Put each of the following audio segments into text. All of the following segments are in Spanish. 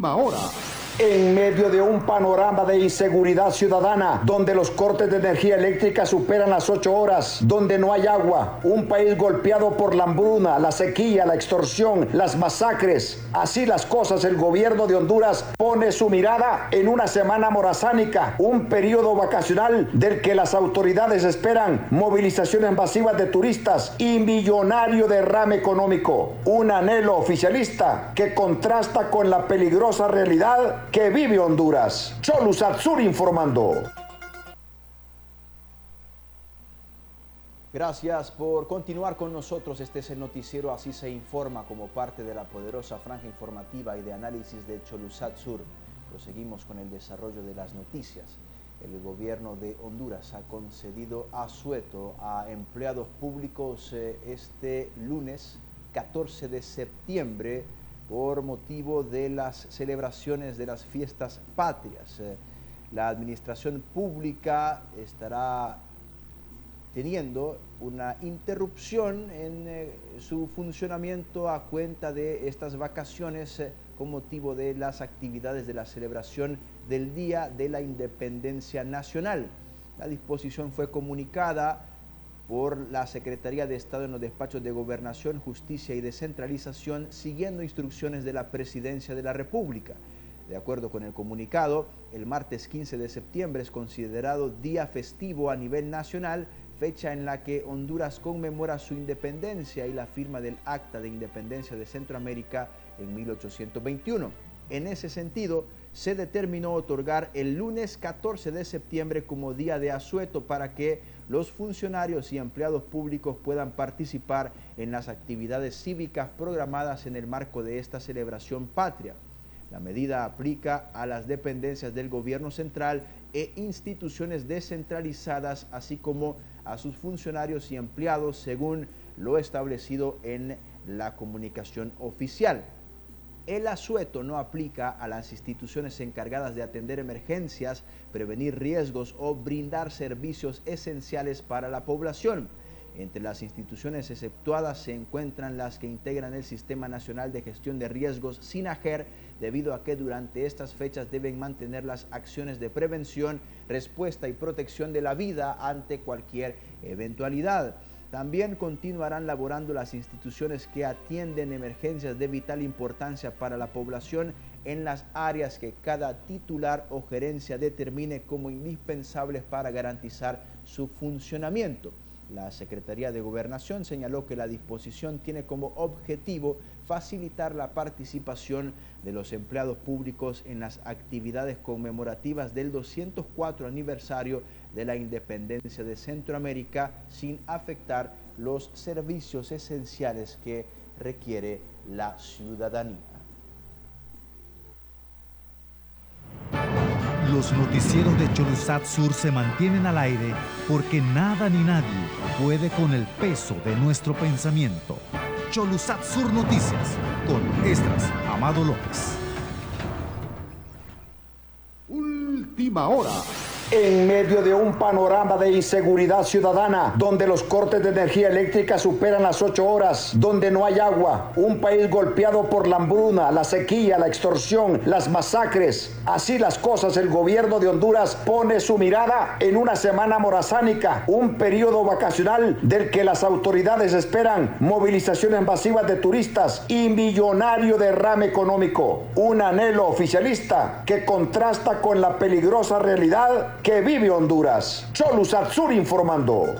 Última hora. En medio de un panorama de inseguridad ciudadana, donde los cortes de energía eléctrica superan las 8 horas, donde no hay agua, un país golpeado por la hambruna, la sequía, la extorsión, las masacres, así las cosas, el gobierno de Honduras pone su mirada en una semana morazánica, un periodo vacacional del que las autoridades esperan movilizaciones masivas de turistas y millonario derrame económico, un anhelo oficialista que contrasta con la peligrosa realidad que vive Honduras. Cholusatsur informando. Gracias por continuar con nosotros. Este es el noticiero Así se informa como parte de la poderosa franja informativa y de análisis de Cholusatsur. Proseguimos con el desarrollo de las noticias. El gobierno de Honduras ha concedido asueto a empleados públicos este lunes 14 de septiembre por motivo de las celebraciones de las fiestas patrias. La administración pública estará teniendo una interrupción en su funcionamiento a cuenta de estas vacaciones con motivo de las actividades de la celebración del Día de la Independencia Nacional. La disposición fue comunicada por la Secretaría de Estado en los despachos de Gobernación, Justicia y Descentralización, siguiendo instrucciones de la Presidencia de la República. De acuerdo con el comunicado, el martes 15 de septiembre es considerado día festivo a nivel nacional, fecha en la que Honduras conmemora su independencia y la firma del Acta de Independencia de Centroamérica en 1821. En ese sentido, se determinó otorgar el lunes 14 de septiembre como día de asueto para que los funcionarios y empleados públicos puedan participar en las actividades cívicas programadas en el marco de esta celebración patria. La medida aplica a las dependencias del gobierno central e instituciones descentralizadas, así como a sus funcionarios y empleados, según lo establecido en la comunicación oficial. El asueto no aplica a las instituciones encargadas de atender emergencias, prevenir riesgos o brindar servicios esenciales para la población. Entre las instituciones exceptuadas se encuentran las que integran el Sistema Nacional de Gestión de Riesgos, SINAGER, debido a que durante estas fechas deben mantener las acciones de prevención, respuesta y protección de la vida ante cualquier eventualidad. También continuarán laborando las instituciones que atienden emergencias de vital importancia para la población en las áreas que cada titular o gerencia determine como indispensables para garantizar su funcionamiento. La Secretaría de Gobernación señaló que la disposición tiene como objetivo facilitar la participación de los empleados públicos en las actividades conmemorativas del 204 aniversario de la independencia de Centroamérica sin afectar los servicios esenciales que requiere la ciudadanía. Los noticieros de Cholusatsur se mantienen al aire porque nada ni nadie puede con el peso de nuestro pensamiento. Cholusatsur Noticias con Esdras Amado López. Última hora. En medio de un panorama de inseguridad ciudadana, donde los cortes de energía eléctrica superan las 8 horas, donde no hay agua, un país golpeado por la hambruna, la sequía, la extorsión, las masacres, así las cosas, el gobierno de Honduras pone su mirada en una semana morazánica, un periodo vacacional del que las autoridades esperan movilizaciones masivas de turistas y millonario derrame económico, un anhelo oficialista que contrasta con la peligrosa realidad que vive Honduras. Cholusatsur informando.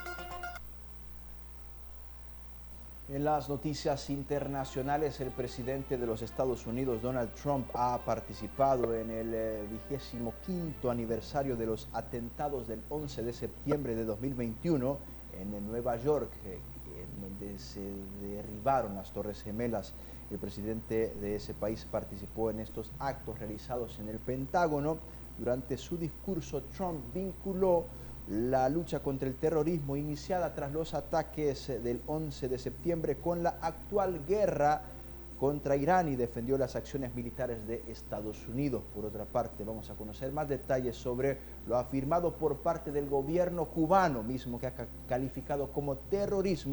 En las noticias internacionales, el presidente de los Estados Unidos, Donald Trump, ha participado en el 25º aniversario de los atentados del 11 de septiembre de 2021 en Nueva York, en donde se derribaron las Torres Gemelas. El presidente de ese país participó en estos actos realizados en el Pentágono. Durante su discurso, Trump vinculó la lucha contra el terrorismo iniciada tras los ataques del 11 de septiembre con la actual guerra contra Irán y defendió las acciones militares de Estados Unidos. Por otra parte, vamos a conocer más detalles sobre lo afirmado por parte del gobierno cubano, mismo que ha calificado como terrorismo